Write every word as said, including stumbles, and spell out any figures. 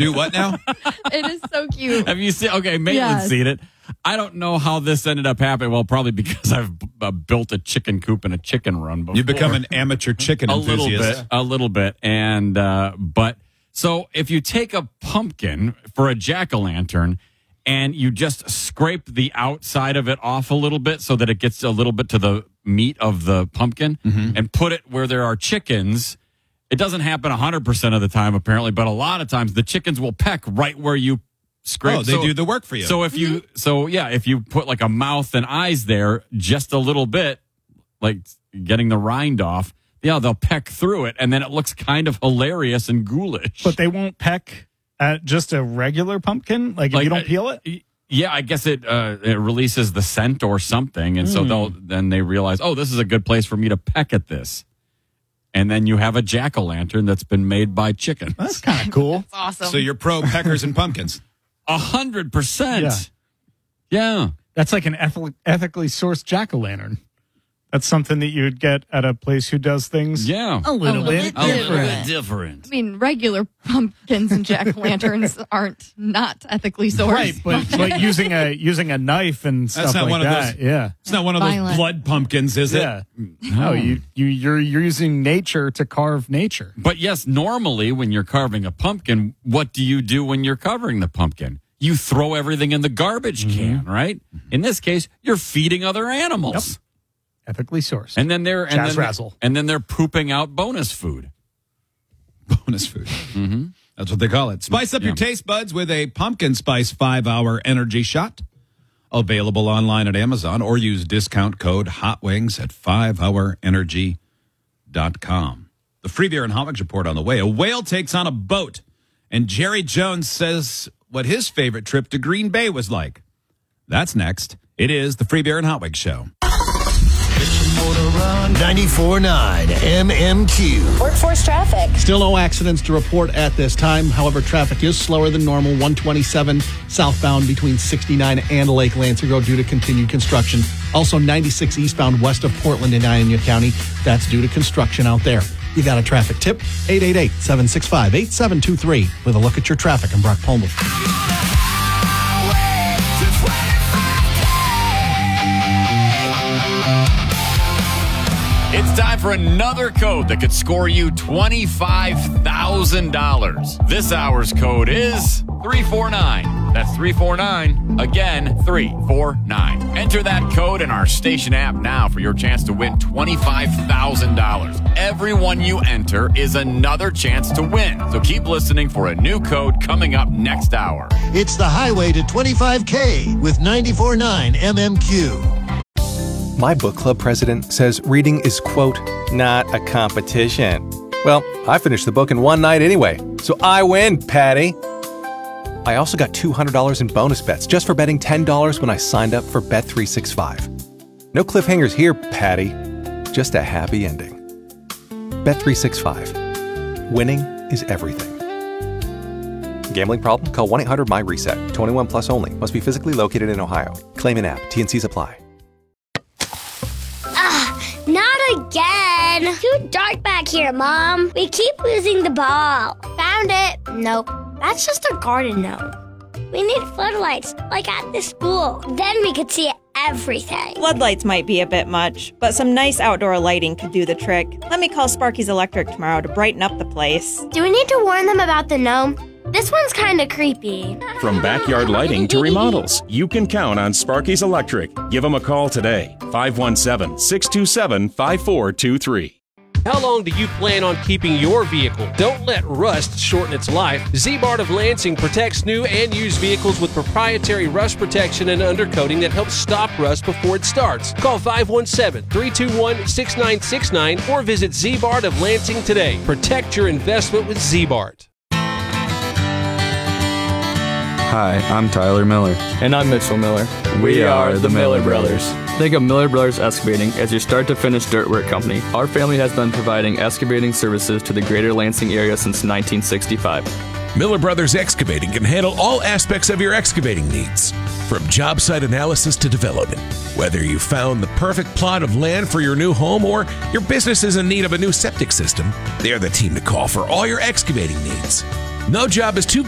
do what now? It is so cute. Have you seen? Okay, Maitland's Yes. seen it. I don't know how this ended up happening. Well, probably because I've uh, built a chicken coop in a chicken run before. You've become an amateur chicken a enthusiast. little bit, a little bit, and uh, but so if you take a pumpkin for a jack-o'-lantern and you just scrape the outside of it off a little bit so that it gets a little bit to the meat of the pumpkin, Mm-hmm. and put it where there are chickens. It doesn't happen one hundred percent of the time, apparently, but a lot of times the chickens will peck right where you scrape. Oh, they So- do the work for you. So if you, so yeah, if you put like a mouth and eyes there just a little bit, like getting the rind off, yeah, they'll peck through it, and then it looks kind of hilarious and ghoulish. But they won't peck at just a regular pumpkin? Like, if Like, you don't uh, peel it? Yeah, I guess it uh, it releases the scent or something, and so they'll then they realize, oh, this is a good place for me to peck at this, and then you have a jack o' lantern that's been made by chickens. That's kind of cool. It's awesome. so you're pro peckers and pumpkins. A hundred percent. Yeah. Yeah. That's like an eth- ethically sourced jack-o'-lantern. That's something that you'd get at a place who does things Yeah. a little A bit little different. bit. different. I mean, regular pumpkins and jack-o'-lanterns aren't not ethically sourced. Right, but, but using a using a knife and stuff That's not like one of that. those- Yeah. It's not one of those Violent. blood pumpkins, is it? Yeah. No, you, you, you're, you're using nature to carve nature. But yes, normally when you're carving a pumpkin, what do you do when you're covering the pumpkin? You throw everything in the garbage can, right? In this case, you're feeding other animals. Ethically sourced. And then they're and Jazz then, razzle. and then they're pooping out bonus food. Bonus food. Mm-hmm. That's what they call it. Spice up your Yeah. taste buds with a pumpkin spice five-hour energy shot. Available online at Amazon, or use discount code HOTWINGS at five hour energy dot com. The Free Beer and Hot Wings report on the way. A whale takes on a boat, and Jerry Jones says what his favorite trip to Green Bay was like. That's next. It is the Free Beer and Hot Wings Show. ninety-four point nine M M Q. Workforce traffic. Still no accidents to report at this time. However, traffic is slower than normal. one twenty-seven southbound between sixty-nine and Lake Lansing Road due to continued construction. Also ninety-six eastbound west of Portland in Ionia County. That's due to construction out there. You got a traffic tip? eight eight eight, seven six five, eight seven two three with a look at your traffic in Brock Pullman. It's time for another code that could score you twenty-five thousand dollars. This hour's code is three four nine. That's three four nine. Again, three four nine. Enter that code in our station app now for your chance to win twenty-five thousand dollars. Every one you enter is another chance to win. So keep listening for a new code coming up next hour. It's the highway to twenty-five K with ninety-four point nine M M Q. My book club president says reading is, quote, not a competition. Well, I finished the book in one night anyway, so I win, Patty. I also got two hundred dollars in bonus bets just for betting ten dollars when I signed up for Bet three sixty-five. No cliffhangers here, Patty. Just a happy ending. Bet three sixty-five. Winning is everything. Gambling problem? Call one eight hundred M Y reset. twenty-one plus only. Must be physically located in Ohio. Claim in app. T and Cs apply. Not again. Too dark back here, Mom. We keep losing the ball. Found it. Nope. That's just a garden gnome. We need floodlights, like at the school. Then we could see everything. Floodlights might be a bit much, but some nice outdoor lighting could do the trick. Let me call Sparky's Electric tomorrow to brighten up the place. Do we need to warn them about the gnome? This one's kind of creepy. From backyard lighting to remodels, you can count on Sparky's Electric. Give them a call today. five one seven, six two seven, five four two three. How long do you plan on keeping your vehicle? Don't let rust shorten its life. Z-Bart of Lansing protects new and used vehicles with proprietary rust protection and undercoating that helps stop rust before it starts. Call five one seven, three two one, six nine six nine or visit Z-Bart of Lansing today. Protect your investment with Z-Bart. Hi, I'm Tyler Miller. And I'm Mitchell Miller. We, we are, are the Miller, Miller Brothers. Brothers. Think of Miller Brothers Excavating as your start to finish dirt work company. Our family has been providing excavating services to the greater Lansing area since nineteen sixty-five. Miller Brothers Excavating can handle all aspects of your excavating needs, from job site analysis to development. Whether you found the perfect plot of land for your new home or your business is in need of a new septic system, they're the team to call for all your excavating needs. No job is too